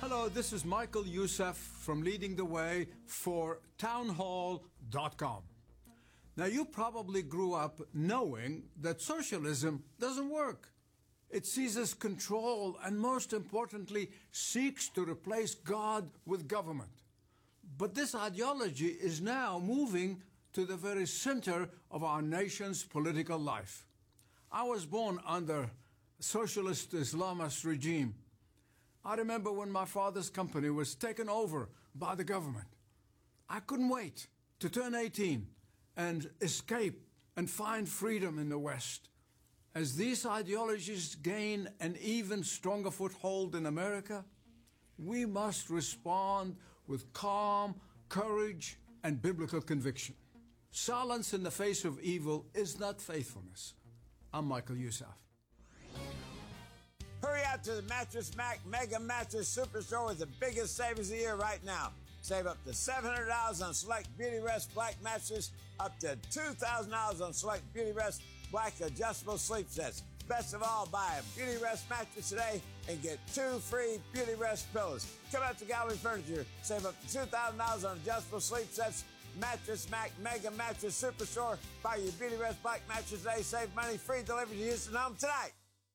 Hello, this is Michael Youssef from Leading the Way for townhall.com. Now, you probably grew up knowing that socialism doesn't work. It seizes control and, most importantly, seeks to replace God with government. But this ideology is now moving to the very center of our nation's political life. I was born under a socialist Islamist regime. I remember when my father's company was taken over by the government. I couldn't wait to turn 18 and escape and find freedom in the West. As these ideologies gain an even stronger foothold in America, we must respond with calm, courage, and biblical conviction. Silence in the face of evil is not faithfulness. I'm Michael Youssef. Hurry out to the Mattress Mac Mega Mattress Superstore with the biggest savings of the year right now. Save up to $700 on select Beauty Rest Black mattresses, up to $2,000 on select Beauty Rest Black adjustable sleep sets. Best of all, buy a Beauty Rest mattress today and get 2 free Beauty Rest pillows. Come out to Gallery Furniture. Save up to $2,000 on adjustable sleep sets. Mattress Mac Mega Mattress Superstore. Buy your Beauty Rest Black mattress today. Save money. Free delivery to Houston home tonight.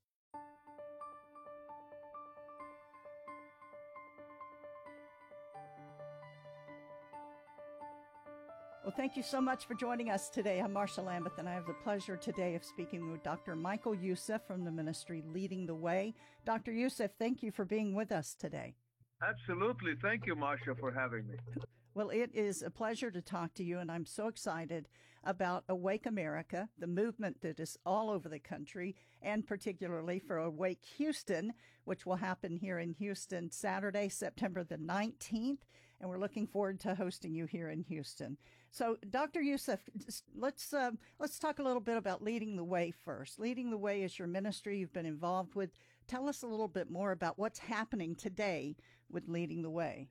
Well, thank you so much for joining us today. I'm Marsha Lambeth, and I have the pleasure today of speaking with Dr. Michael Youssef from the ministry Leading the Way. Dr. Youssef, thank you for being with us today. Absolutely. Thank you, Marsha, for having me. Well, it is a pleasure to talk to you, and I'm so excited about Awake America, the movement that is all over the country, and particularly for Awake Houston, which will happen here in Houston Saturday, September the 19th, and we're looking forward to hosting you here in Houston. So, Dr. Youssef, let's talk a little bit about Leading the Way first. Leading the Way is your ministry you've been involved with. Tell us a little bit more about what's happening today with Leading the Way.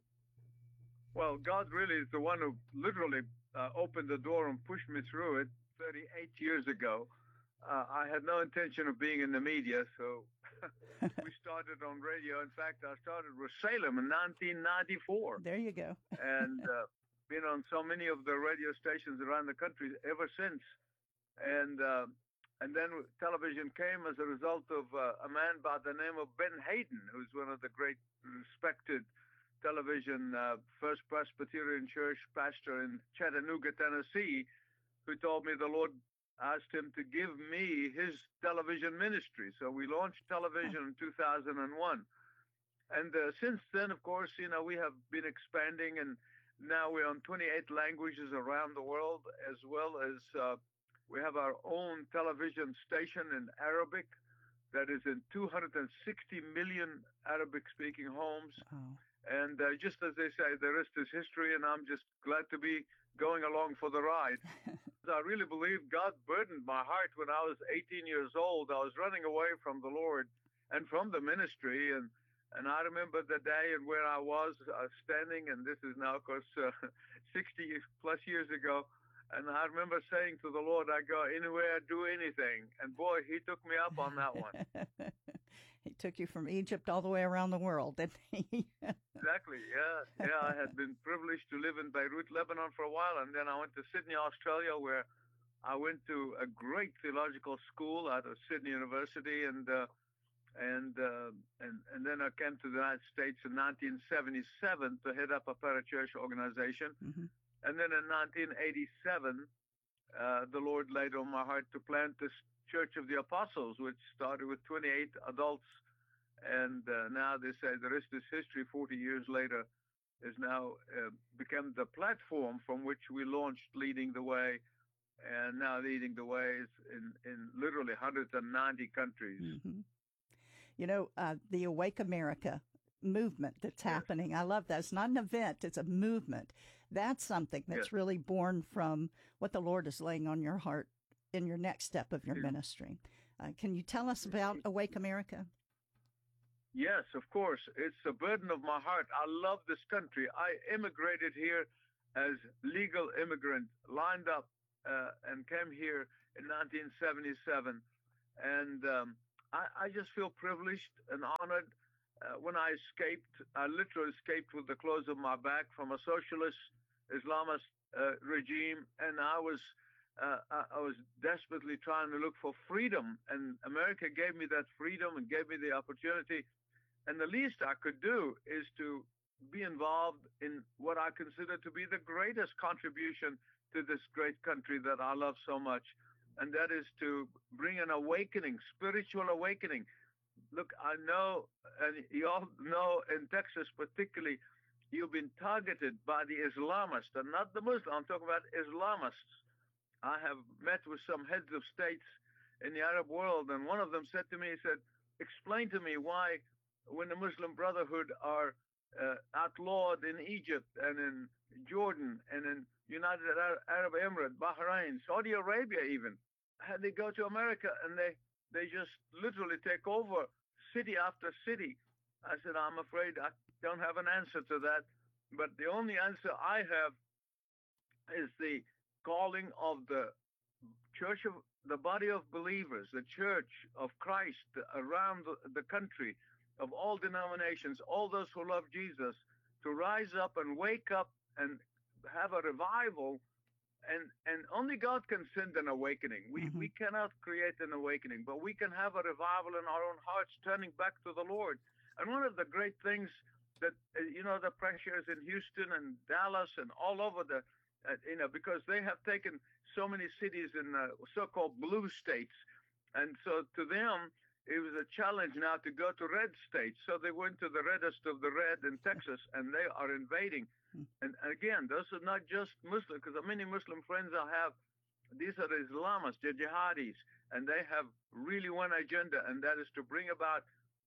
Well, God really is the one who literally opened the door and pushed me through it 38 years ago. I had no intention of being in the media, so we started on radio. In fact, I started with Salem in 1994. There you go. And been on so many of the radio stations around the country ever since. And then television came as a result of a man by the name of Ben Hayden, who's one of the great respected television First Presbyterian Church pastor in Chattanooga, Tennessee, who told me the Lord asked him to give me his television ministry. So we launched television in 2001. And since then, of course, we have been expanding, and now we're on 28 languages around the world, as well as we have our own television station in Arabic that is in 260 million Arabic-speaking homes. Wow. And just as they say, the rest is history, and I'm just glad to be going along for the ride. I really believe God burdened my heart when I was 18 years old. I was running away from the Lord and from the ministry, and I remember the day and where I was standing, and this is now, of course, 60 plus years ago. And I remember saying to the Lord, I go anywhere, do anything. And boy, he took me up on that one. He took you from Egypt all the way around the world, didn't he? Exactly, yeah. I had been privileged to live in Beirut, Lebanon for a while. And then I went to Sydney, Australia, where I went to a great theological school out of Sydney University. And then I came to the United States in 1977 to head up a parachurch organization. Mm-hmm. And then in 1987, the Lord laid on my heart to plant this Church of the Apostles, which started with 28 adults. And now they say the rest is history. 40 years later, is now become the platform from which we launched Leading the Way. And now Leading the Way is in literally 190 countries. Mm-hmm. The Awake America movement that's happening. I love that. It's not an event. It's a movement. That's something that's really born from what the Lord is laying on your heart in your next step of your ministry. Can you tell us about Awake America? Yes, of course. It's a burden of my heart. I love this country. I immigrated here as legal immigrant, lined up and came here in 1977. And I just feel privileged and honored when I escaped, I literally escaped with the clothes on my back from a socialist Islamist regime, and I was desperately trying to look for freedom, and America gave me that freedom and gave me the opportunity, and the least I could do is to be involved in what I consider to be the greatest contribution to this great country that I love so much, and that is to bring an awakening, spiritual awakening. Look, I know, and you all know in Texas particularly, you've been targeted by the Islamists, and not the Muslims. I'm talking about Islamists. I have met with some heads of states in the Arab world, and one of them said to me, he said, explain to me why when the Muslim Brotherhood are outlawed in Egypt and in Jordan and in United Arab Emirates, Bahrain, Saudi Arabia even, they go to America and they just literally take over city after city. I said, I'm afraid I don't have an answer to that, but the only answer I have is the calling of the church of the body of believers, the church of Christ around the country, of all denominations, all those who love Jesus, to rise up and wake up and have a revival. And only God can send an awakening. We cannot create an awakening, but we can have a revival in our own hearts, turning back to the Lord. And one of the great things that, the pressures in Houston and Dallas and all over because they have taken so many cities in the so-called blue states. And so to them, it was a challenge now to go to red states. So they went to the reddest of the red in Texas, and they are invading. And again, those are not just Muslims, because many Muslim friends I have, these are the Islamists, they're jihadis, and they have really one agenda, and that is to bring about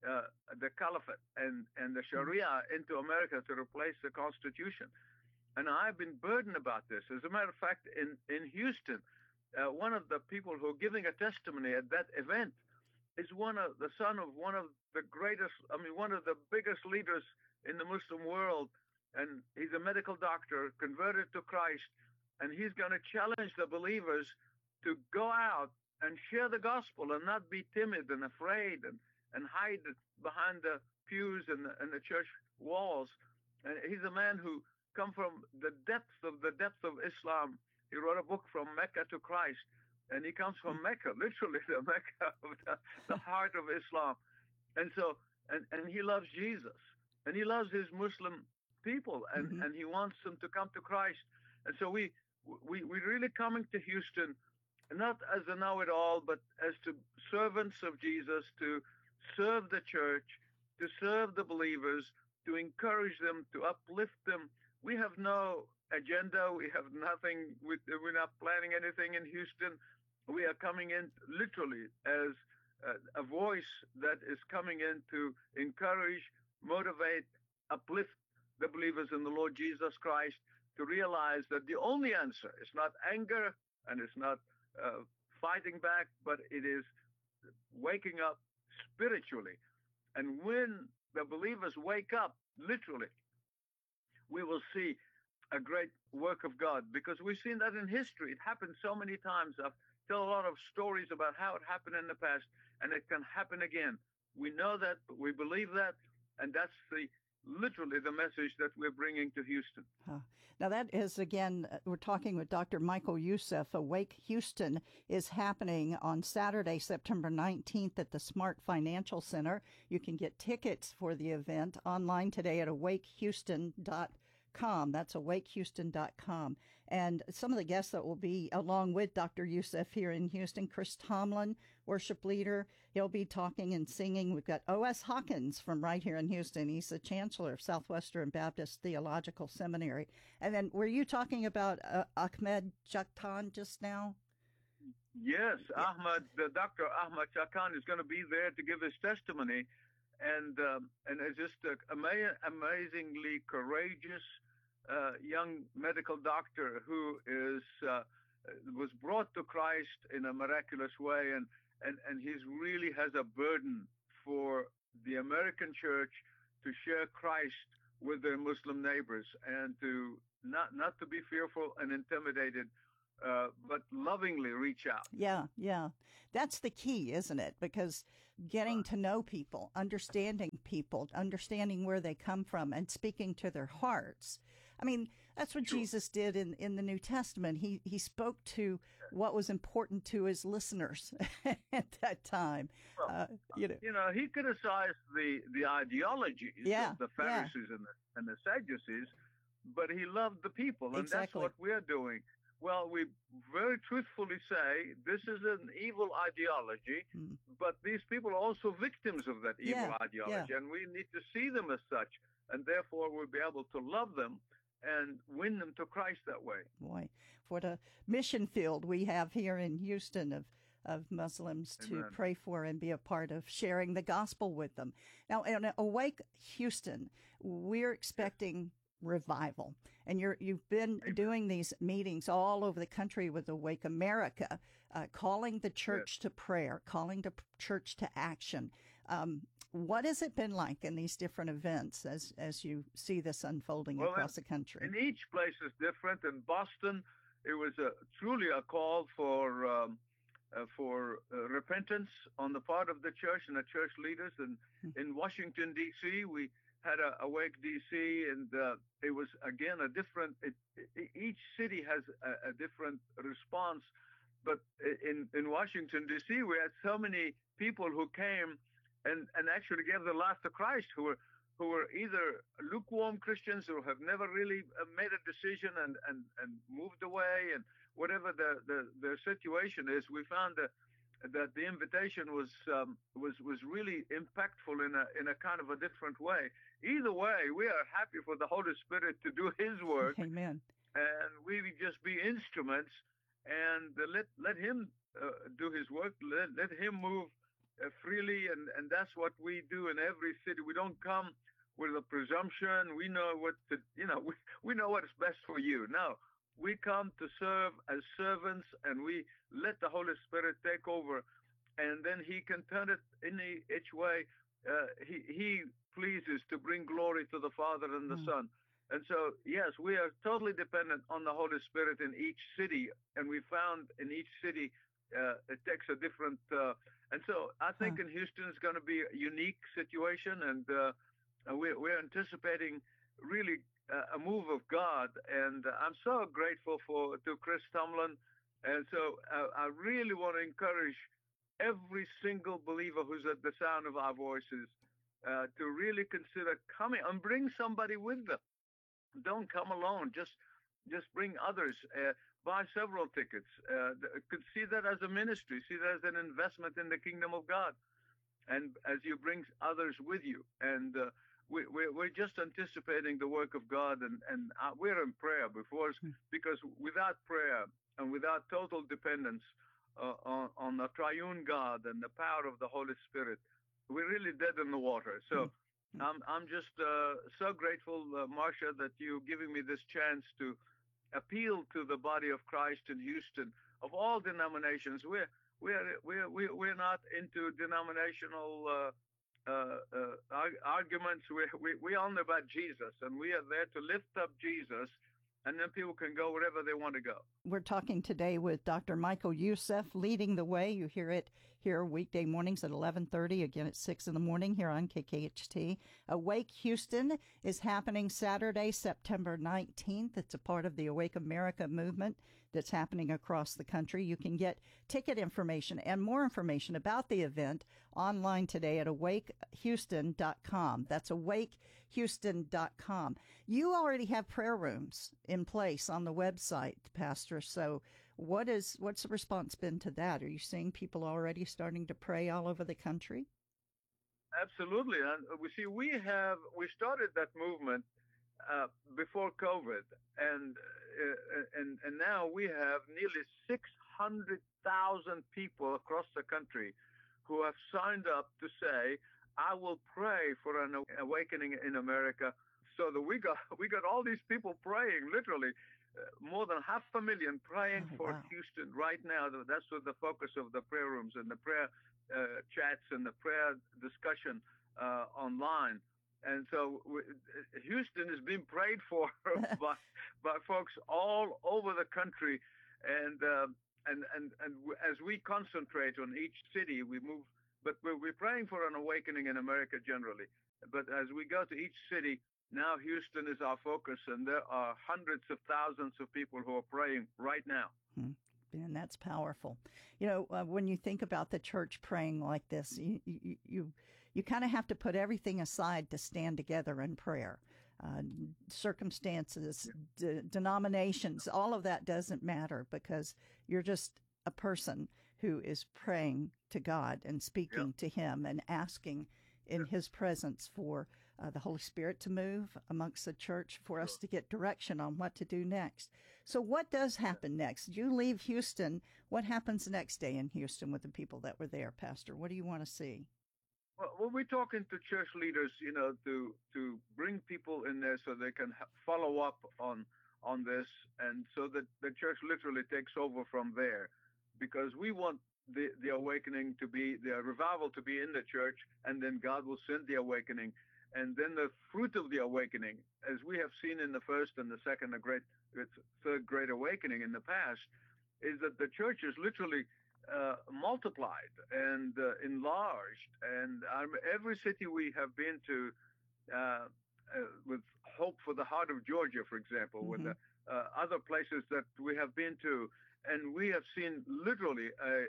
the caliphate and the Sharia into America to replace the Constitution. And I've been burdened about this. As a matter of fact, in Houston, one of the people who are giving a testimony at that event is the son of one of the greatest, one of the biggest leaders in the Muslim world. And he's a medical doctor, converted to Christ, and he's going to challenge the believers to go out and share the gospel and not be timid and afraid and hide behind the pews and the church walls. And he's a man who come from the depth of Islam. He wrote a book From Mecca to Christ, and he comes from Mecca, literally the Mecca of the heart of Islam. And so, and he loves Jesus, and he loves his Muslim people, and he wants them to come to Christ. And so we're really coming to Houston, not as a know-it-all, but as to servants of Jesus, to serve the church, to serve the believers, to encourage them, to uplift them. We have no agenda. We have nothing. We're not planning anything in Houston. We are coming in literally as a voice that is coming in to encourage, motivate, uplift the believers in the Lord Jesus Christ, to realize that the only answer is not anger and it's not fighting back, but it is waking up spiritually. And when the believers wake up, literally, we will see a great work of God, because we've seen that in history. It happened so many times. I've told a lot of stories about how it happened in the past, and it can happen again. We know that, we believe that, and that's literally the message that we're bringing to Houston. Now that is, again, we're talking with Dr. Michael Youssef. Awake Houston is happening on Saturday, September 19th at the Smart Financial Center. You can get tickets for the event online today at awakehouston.com. That's awakehouston.com. And some of the guests that will be along with Dr. Youssef here in Houston: Chris Tomlin, worship leader. He'll be talking and singing. We've got O.S. Hawkins from right here in Houston. He's the chancellor of Southwestern Baptist Theological Seminary. And then were you talking about Ahmed Chaktan just now? Yes, Dr. Ahmed Chaktan is going to be there to give his testimony. And it's just an amazingly courageous young medical doctor who was brought to Christ in a miraculous way, and he really has a burden for the American church to share Christ with their Muslim neighbors, and to not to be fearful and intimidated, but lovingly reach out. Yeah, yeah. That's the key, isn't it? Because getting to know people, understanding where they come from, and speaking to their hearts. I mean, that's what Jesus did in the New Testament. He spoke to what was important to his listeners at that time. Well, he criticized the ideologies of the Pharisees and the Sadducees, but he loved the people, and that's what we're doing. Well, we very truthfully say this is an evil ideology, but these people are also victims of that evil ideology, and we need to see them as such, and therefore we'll be able to love them and win them to Christ that way. Boy, what a mission field we have here in Houston of Muslims to pray for and be a part of sharing the gospel with them. Now, in Awake Houston, we're expecting revival. And you've been doing these meetings all over the country with Awake America, calling the church to prayer, calling the church to action. What has it been like in these different events as you see this unfolding across the country? And each place is different. In Boston, it was truly a call for repentance on the part of the church and the church leaders. And in Washington, D.C., we had a Awake D.C., and it was, again, a different, each city has a different response. But in Washington, D.C., we had so many people who came and actually gave their life to Christ, who were either lukewarm Christians or have never really made a decision and moved away, and whatever the situation is, we found that the invitation was really impactful in a kind of a different way. Either way, we are happy for the Holy Spirit to do His work. Amen. And we just be instruments and let Him do His work. Let Him move freely, and that's what we do in every city. We don't come with a presumption. We know we know what is best for you. No, we come to serve as servants, and we let the Holy Spirit take over, and then He can turn it any which way He pleases to bring glory to the Father and the Son. And so, yes, we are totally dependent on the Holy Spirit in each city, and we found in each city it takes a different. And so, I think in Houston it's going to be a unique situation, and we're anticipating really a move of God, and I'm so grateful to Chris Tomlin, and so I really want to encourage every single believer who's at the sound of our voices to really consider coming and bring somebody with them. Don't come alone. Just bring others. Buy several tickets. See that as a ministry. See that as an investment in the kingdom of God, and as you bring others with you, and we're just anticipating the work of God, and we're in prayer before us, because without prayer and without total dependence on the triune God and the power of the Holy Spirit, we're really dead in the water. So I'm just so grateful, Marcia, that you're giving me this chance to appeal to the body of Christ in Houston of all denominations. We're not into denominational arguments. We're only about Jesus, and we are there to lift up Jesus, and then people can go wherever they want to go. We're talking today with Dr. Michael Youssef, Leading the Way. You hear it here weekday mornings at 11:30, again at 6 in the morning here on KKHT. Awake Houston is happening Saturday, September 19th. It's a part of the Awake America movement that's happening across the country. You can get ticket information and more information about the event online today at awakehouston.com. That's awakehouston.com. You already have prayer rooms in place on the website, Pastor. So what's the response been to that? Are you seeing people already starting to pray all over the country? Absolutely. And we started that movement before COVID, and now we have nearly 600,000 people across the country who have signed up to say, I will pray for an awakening in America. So that we got all these people praying, literally more than 500,000 praying for Houston right now. That's what the focus of the prayer rooms and the prayer chats and the prayer discussion online. And so Houston is being prayed for by folks all over the country. And as we concentrate on each city, we move. But we're praying for an awakening in America generally. But as we go to each city, now Houston is our focus, and there are hundreds of thousands of people who are praying right now. And that's powerful. You know, when you think about the church praying like this, you kind of have to put everything aside to stand together in prayer. Circumstances, denominations, all of that doesn't matter, because you're just a person who is praying to God and speaking to Him and asking in His presence for the Holy Spirit to move amongst the church, for us to get direction on what to do next. So what does happen next? You leave Houston. What happens the next day in Houston with the people that were there, Pastor? What do you want to see? Well, we're talking to church leaders, you know, to bring people in there so they can follow up on this, and so that the church literally takes over from there, because we want the awakening to be, the revival to be in the church, and then God will send the awakening. And then the fruit of the awakening, as we have seen in the first and the second and third great awakening in the past, is that the church is literally multiplied and enlarged. And every city we have been to, with Hope for the Heart of Georgia, for example, with the other places that we have been to, and we have seen literally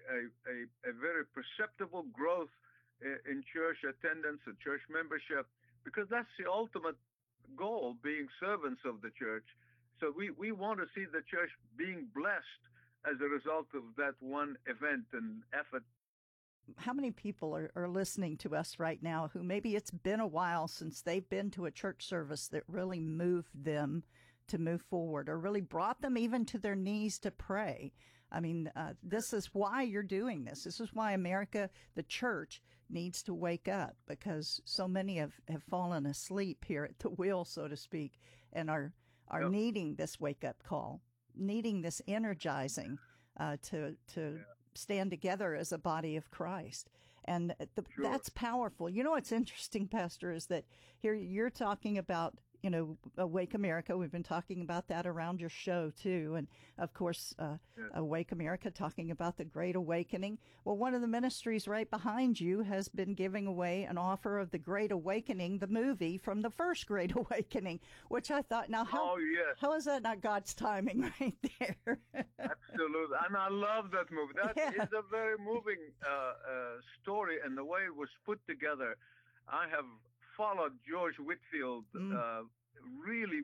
a very perceptible growth in church attendance and church membership, because that's the ultimate goal, being servants of the church. So we want to see the church being blessed as a result of that one event and effort. How many people are listening to us right now who maybe it's been a while since they've been to a church service that really moved them to move forward, or really brought them even to their knees to pray? I mean, this is why you're doing this. This is why America, the church, needs to wake up, because so many have fallen asleep here at the wheel, so to speak, and are needing this wake-up call, needing this energizing to stand together as a body of Christ. And that's powerful. You know what's interesting, Pastor, is that here you're talking about, you know, Awake America. We've been talking about that around your show, too. And, of course, Awake America, talking about the Great Awakening. Well, one of the ministries right behind you has been giving away an offer of the Great Awakening, the movie from the first Great Awakening, which I thought, now, how is that not God's timing right there? Absolutely. And I love that movie. That is a very moving story, and the way it was put together. I have followed George Whitefield really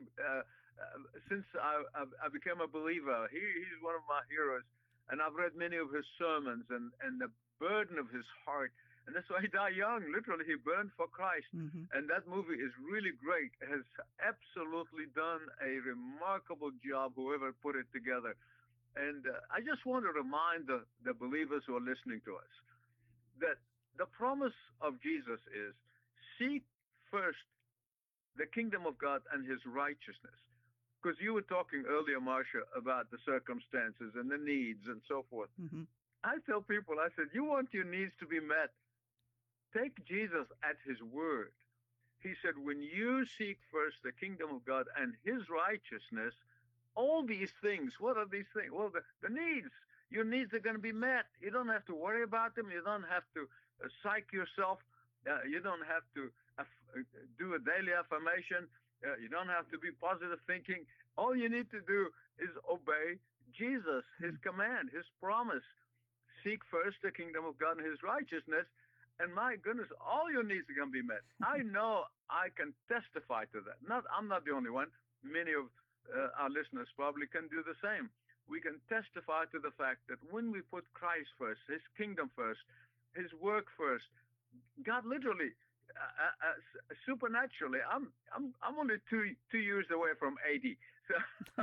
since I became a believer. He's one of my heroes, and I've read many of his sermons and the burden of his heart. And that's why he died young. Literally, he burned for Christ. And that movie is really great. It has absolutely done a remarkable job, whoever put it together. And I just want to remind the believers who are listening to us that the promise of Jesus is, seek first the kingdom of God and His righteousness. Because you were talking earlier, Marcia, about the circumstances and the needs and so forth. I tell people, I said, you want your needs to be met, take Jesus at His word. He said, when you seek first the kingdom of God and His righteousness, all these things, what are these things? Well, the needs, your needs are going to be met. You don't have to worry about them. You don't have to psych yourself. You don't have to do a daily affirmation. You don't have to be positive thinking. All you need to do is obey Jesus, His command, His promise. Seek first the kingdom of God and His righteousness, and my goodness, all your needs are going to be met. I know I can testify to that. I'm not the only one. Many of our listeners probably can do the same. We can testify to the fact that when we put Christ first, His kingdom first, His work first, God literally, supernaturally, I'm only two years away from 80. So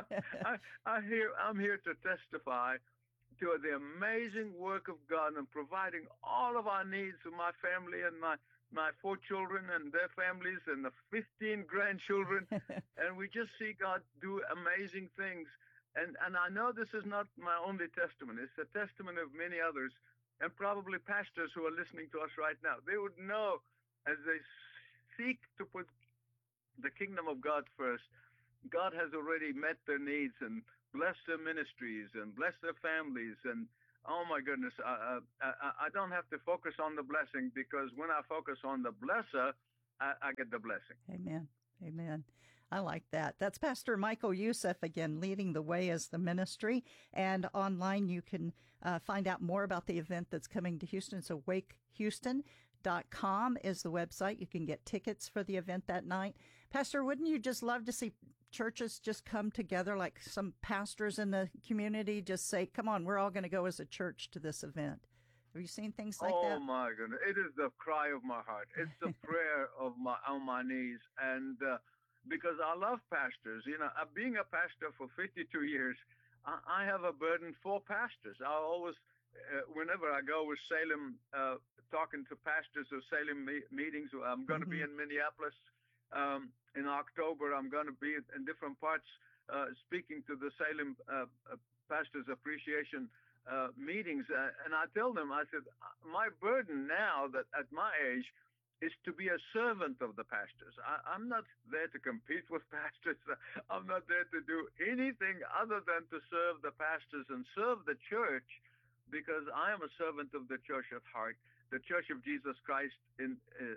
I'm here to testify to the amazing work of God and providing all of our needs for my family and my 4 children and their families and the 15 grandchildren. And we just see God do amazing things. And I know this is not my only testimony. It's a testimony of many others, and probably pastors who are listening to us right now. They would know, as they seek to put the kingdom of God first, God has already met their needs and bless their ministries and bless their families. And oh my goodness, I don't have to focus on the blessing, because when I focus on the blesser, I get the blessing. Amen. Amen. I like that. That's Pastor Michael Youssef again, leading the way as the ministry. And online, you can find out more about the event that's coming to Houston. So wakehouston.com is the website. You can get tickets for the event that night. Pastor, wouldn't you just love to see churches just come together, like some pastors in the community just say, come on, we're all going to go as a church to this event? Have you seen things like that? Oh my goodness. It is the cry of my heart. It's the prayer of on my knees. And because I love pastors, being a pastor for 52 years, I have a burden for pastors. I always, whenever I go with Salem, talking to pastors of Salem meetings, I'm going to be in Minneapolis in October. I'm going to be in different parts speaking to the Salem Pastors Appreciation meetings. And I tell them, I said, my burden now that at my age is to be a servant of the pastors. I'm not there to compete with pastors. I'm not there to do anything other than to serve the pastors and serve the church, because I am a servant of the church at heart, the Church of Jesus Christ in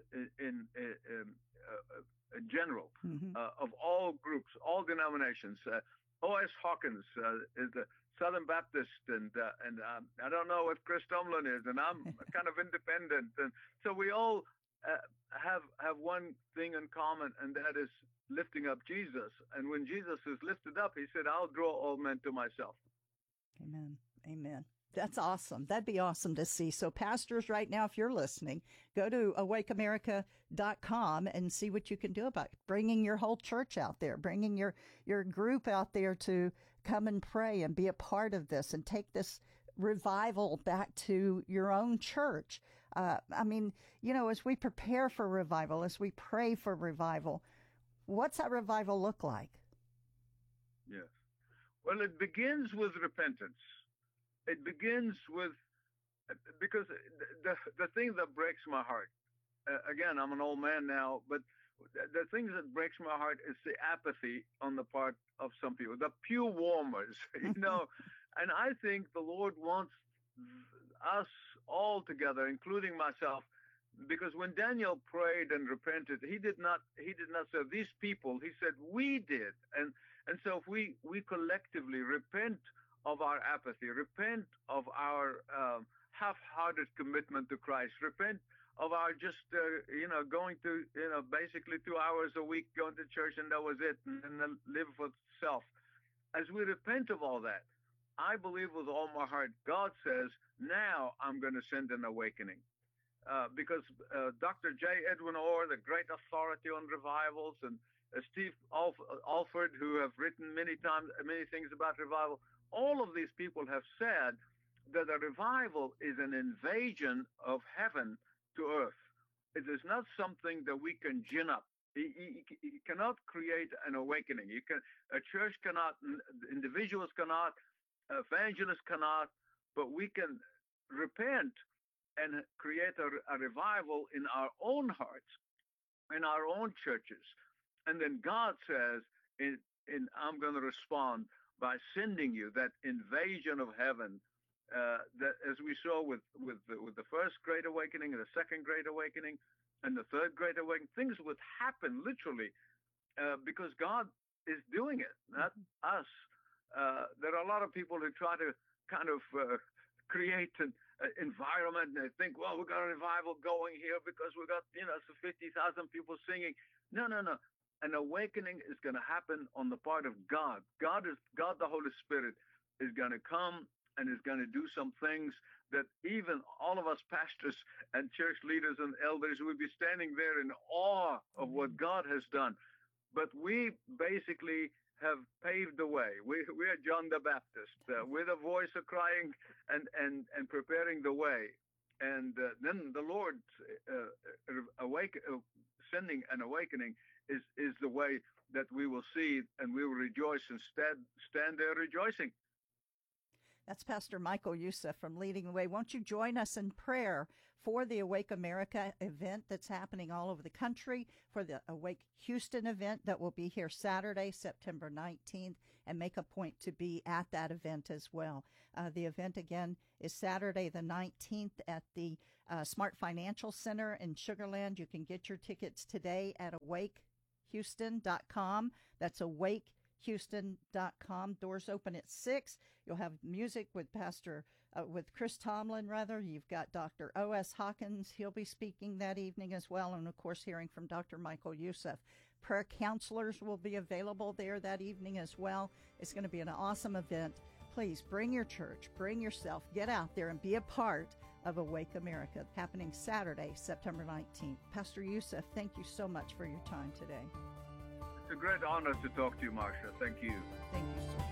general, of all groups, all denominations. O.S. Hawkins is the Southern Baptist, and I don't know what Chris Tomlin is, and I'm kind of independent. And so we all have one thing in common, and that is lifting up Jesus. And when Jesus is lifted up, he said, I'll draw all men to myself. Amen. Amen. That's awesome. That'd be awesome to see. So pastors right now, if you're listening, go to awakeamerica.com and see what you can do about bringing your whole church out there, bringing your group out there to come and pray and be a part of this and take this revival back to your own church. I mean, as we prepare for revival, as we pray for revival, what's that revival look like? Yes. Well, it begins with repentance. It begins with, because the thing that breaks my heart, again, I'm an old man now, but the thing that breaks my heart is the apathy on the part of some people, the pew warmers, and I think the Lord wants us all together, including myself, because when Daniel prayed and repented, he did not say these people, he said we did. And so if we collectively repent of our apathy, repent of our half-hearted commitment to Christ, repent of our just, going to, basically 2 hours a week going to church and that was it, and then live for self. As we repent of all that, I believe with all my heart, God says, now I'm going to send an awakening. Because Dr. J. Edwin Orr, the great authority on revivals, and Steve Alford, who have written many things about revival, all of these people have said that a revival is an invasion of heaven to earth. It is not something that we can gin up. You cannot create an awakening. A church cannot, individuals cannot, evangelists cannot, but we can repent and create a revival in our own hearts, in our own churches. And then God says, I'm going to respond by sending you that invasion of heaven, that as we saw with the first Great Awakening and the second Great Awakening and the third Great Awakening, things would happen literally because God is doing it, not us. There are a lot of people who try to kind of create an environment, and they think, well, we've got a revival going here because we got, so 50,000 people singing. No. An awakening is going to happen on the part of God. God, the Holy Spirit, is going to come and is going to do some things that even all of us pastors and church leaders and elders will be standing there in awe of what God has done. But we basically have paved the way. We are John the Baptist. We're the voice of crying and preparing the way. And then the Lord sending an awakening is the way that we will see, and we will rejoice and stand there rejoicing. That's Pastor Michael Youssef from Leading the Way. Won't you join us in prayer for the Awake America event that's happening all over the country, for the Awake Houston event that will be here Saturday, September 19th, and make a point to be at that event as well. The event, again, is Saturday the 19th at the Smart Financial Center in Sugar Land. You can get your tickets today at awakehouston.com. That's awakehouston.com. Doors open at 6. You'll have music with with Chris Tomlin, rather. You've got Dr. O.S. Hawkins. He'll be speaking that evening as well. And, of course, hearing from Dr. Michael Youssef. Prayer counselors will be available there that evening as well. It's going to be an awesome event. Please bring your church, bring yourself, get out there and be a part of Awake America, happening Saturday, September 19th. Pastor Youssef, thank you so much for your time today. It's a great honor to talk to you, Marcia. Thank you. Thank you so much.